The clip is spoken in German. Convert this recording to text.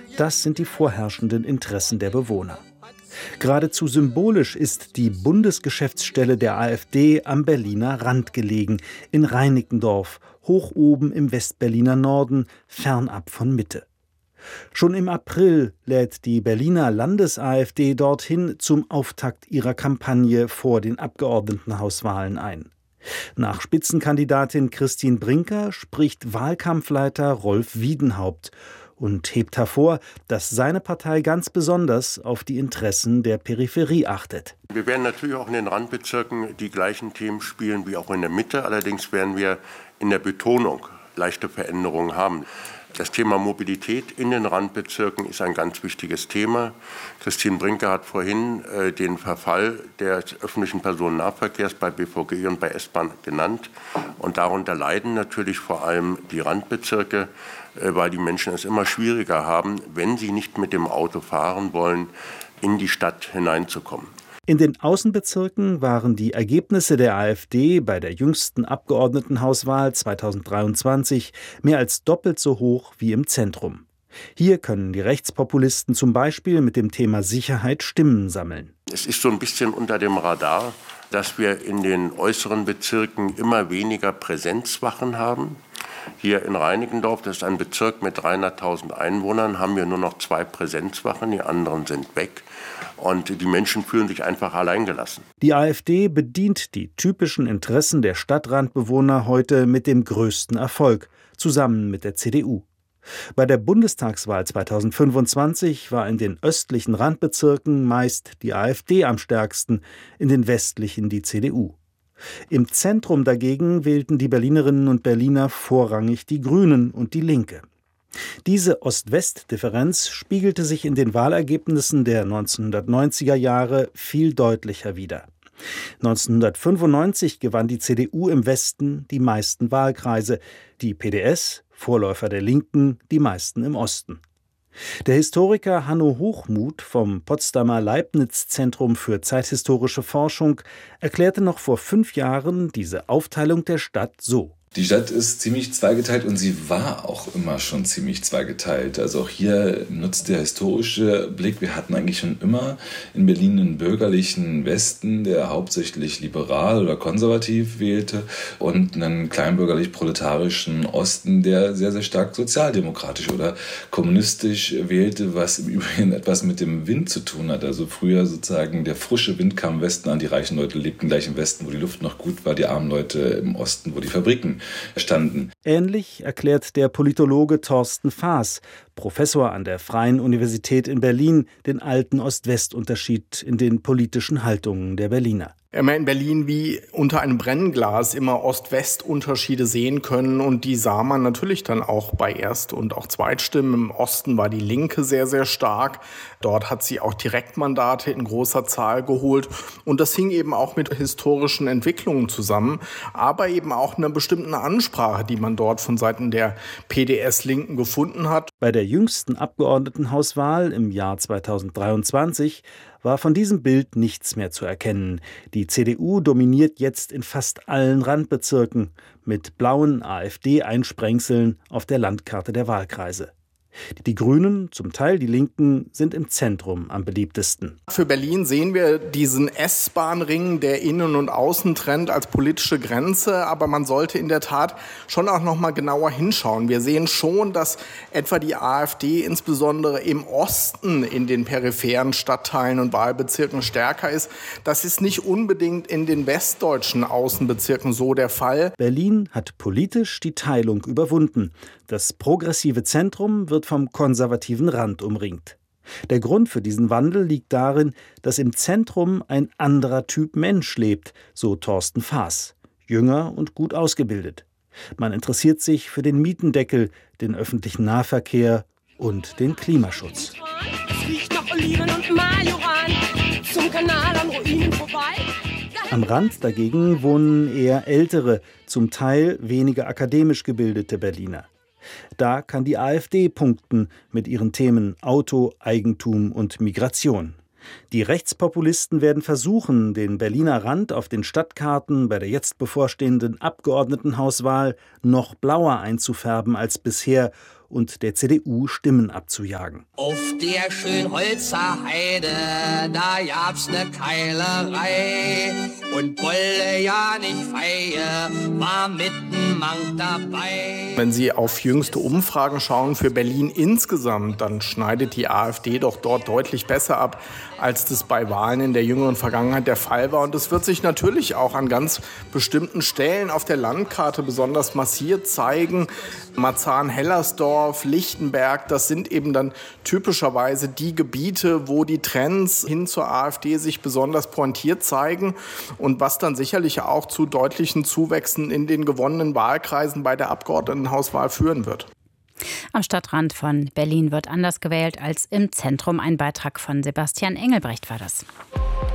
Das sind die vorherrschenden Interessen der Bewohner. Geradezu symbolisch ist die Bundesgeschäftsstelle der AfD am Berliner Rand gelegen, in Reinickendorf, hoch oben im Westberliner Norden, fernab von Mitte. Schon im April lädt die Berliner Landes-AfD dorthin zum Auftakt ihrer Kampagne vor den Abgeordnetenhauswahlen ein. Nach Spitzenkandidatin Christine Brinker spricht Wahlkampfleiter Rolf Wiedenhaupt und hebt hervor, dass seine Partei ganz besonders auf die Interessen der Peripherie achtet. Wir werden natürlich auch in den Randbezirken die gleichen Themen spielen wie auch in der Mitte. Allerdings werden wir in der Betonung leichte Veränderungen haben. Das Thema Mobilität in den Randbezirken ist ein ganz wichtiges Thema. Christine Brinker hat vorhin den Verfall des öffentlichen Personennahverkehrs bei BVG und bei S-Bahn genannt. Und darunter leiden natürlich vor allem die Randbezirke, weil die Menschen es immer schwieriger haben, wenn sie nicht mit dem Auto fahren wollen, in die Stadt hineinzukommen. In den Außenbezirken waren die Ergebnisse der AfD bei der jüngsten Abgeordnetenhauswahl 2023 mehr als doppelt so hoch wie im Zentrum. Hier können die Rechtspopulisten zum Beispiel mit dem Thema Sicherheit Stimmen sammeln. Es ist so ein bisschen unter dem Radar, dass wir in den äußeren Bezirken immer weniger Präsenzwachen haben. Hier in Reinickendorf, das ist ein Bezirk mit 300.000 Einwohnern, haben wir nur noch 2 Präsenzwachen, die anderen sind weg. Und die Menschen fühlen sich einfach alleingelassen. Die AfD bedient die typischen Interessen der Stadtrandbewohner heute mit dem größten Erfolg, zusammen mit der CDU. Bei der Bundestagswahl 2025 war in den östlichen Randbezirken meist die AfD am stärksten, in den westlichen die CDU. Im Zentrum dagegen wählten die Berlinerinnen und Berliner vorrangig die Grünen und die Linke. Diese Ost-West-Differenz spiegelte sich in den Wahlergebnissen der 1990er Jahre viel deutlicher wider. 1995 gewann die CDU im Westen die meisten Wahlkreise, die PDS, Vorläufer der Linken, die meisten im Osten. Der Historiker Hanno Hochmuth vom Potsdamer Leibniz-Zentrum für zeithistorische Forschung erklärte noch vor 5 Jahren diese Aufteilung der Stadt so. Die Stadt ist ziemlich zweigeteilt und sie war auch immer schon ziemlich zweigeteilt. Also auch hier nutzt der historische Blick. Wir hatten eigentlich schon immer in Berlin einen bürgerlichen Westen, der hauptsächlich liberal oder konservativ wählte, und einen kleinbürgerlich-proletarischen Osten, der sehr, sehr stark sozialdemokratisch oder kommunistisch wählte, was im Übrigen etwas mit dem Wind zu tun hat. Also früher sozusagen der frische Wind kam im Westen an, die reichen Leute lebten gleich im Westen, wo die Luft noch gut war, die armen Leute im Osten, wo die Fabriken standen. Ähnlich erklärt der Politologe Thorsten Faas, Professor an der Freien Universität in Berlin, den alten Ost-West-Unterschied in den politischen Haltungen der Berliner. Immer in Berlin wie unter einem Brennglas immer Ost-West-Unterschiede sehen können, und die sah man natürlich dann auch bei Erst- und auch Zweitstimmen. Im Osten war die Linke sehr, sehr stark. Dort hat sie auch Direktmandate in großer Zahl geholt, und das hing eben auch mit historischen Entwicklungen zusammen, aber eben auch einer bestimmten Ansprache, die man dort von Seiten der PDS-Linken gefunden hat. Bei der jüngsten Abgeordnetenhauswahl im Jahr 2023 war von diesem Bild nichts mehr zu erkennen. Die CDU dominiert jetzt in fast allen Randbezirken mit blauen AfD-Einsprengseln auf der Landkarte der Wahlkreise. Die Grünen, zum Teil die Linken, sind im Zentrum am beliebtesten. Für Berlin sehen wir diesen S-Bahn-Ring, der Innen- und Außentrend, als politische Grenze. Aber man sollte in der Tat schon auch noch mal genauer hinschauen. Wir sehen schon, dass etwa die AfD insbesondere im Osten in den peripheren Stadtteilen und Wahlbezirken stärker ist. Das ist nicht unbedingt in den westdeutschen Außenbezirken so der Fall. Berlin hat politisch die Teilung überwunden. Das progressive Zentrum wird vom konservativen Rand umringt. Der Grund für diesen Wandel liegt darin, dass im Zentrum ein anderer Typ Mensch lebt, so Thorsten Faas. Jünger und gut ausgebildet. Man interessiert sich für den Mietendeckel, den öffentlichen Nahverkehr und den Klimaschutz. Es riecht nach Oliven und Majoran, zum Kanal an Ruinen vorbei. Am Rand dagegen wohnen eher ältere, zum Teil weniger akademisch gebildete Berliner. Da kann die AfD punkten mit ihren Themen Auto, Eigentum und Migration. Die Rechtspopulisten werden versuchen, den Berliner Rand auf den Stadtkarten bei der jetzt bevorstehenden Abgeordnetenhauswahl noch blauer einzufärben als bisher und der CDU Stimmen abzujagen. Auf der Schönholzer Heide, da gab's ne Keilerei und Bolle ja nicht feie, war mitten Mank dabei. Wenn Sie auf jüngste Umfragen schauen für Berlin insgesamt, dann schneidet die AfD doch dort deutlich besser ab, als das bei Wahlen in der jüngeren Vergangenheit der Fall war. Und das wird sich natürlich auch an ganz bestimmten Stellen auf der Landkarte besonders massiert zeigen. Marzahn-Hellersdorf, Lichtenberg, das sind eben dann typischerweise die Gebiete, wo die Trends hin zur AfD sich besonders pointiert zeigen und was dann sicherlich auch zu deutlichen Zuwächsen in den gewonnenen Wahlkreisen bei der Abgeordnetenhauswahl führen wird. Am Stadtrand von Berlin wird anders gewählt als im Zentrum. Ein Beitrag von Sebastian Engelbrecht war das.